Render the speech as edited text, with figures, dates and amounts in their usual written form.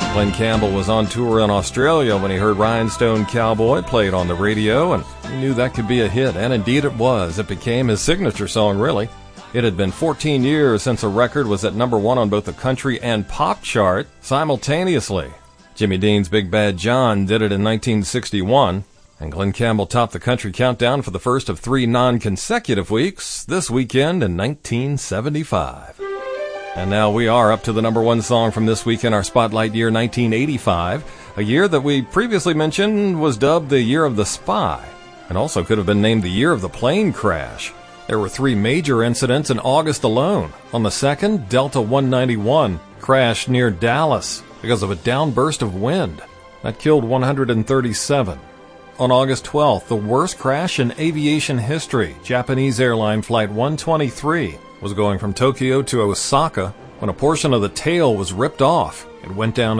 Glenn Campbell was on tour in Australia when he heard Rhinestone Cowboy played on the radio, and he knew that could be a hit, and indeed it was. It became his signature song, really. It had been 14 years since a record was at number one on both the country and pop chart simultaneously. Jimmy Dean's Big Bad John did it in 1961, and Glenn Campbell topped the country countdown for the first of 3 non-consecutive weeks this weekend in 1975. And now we are up to the number one song from this week in our Spotlight year 1985, a year that we previously mentioned was dubbed the Year of the Spy, and also could have been named the Year of the Plane Crash. There were 3 major incidents in August alone. On the 2nd, Delta 191 crashed near Dallas because of a downburst of wind. That killed 137. On August 12th, the worst crash in aviation history, Japanese airline Flight 123 was going from Tokyo to Osaka when a portion of the tail was ripped off. It went down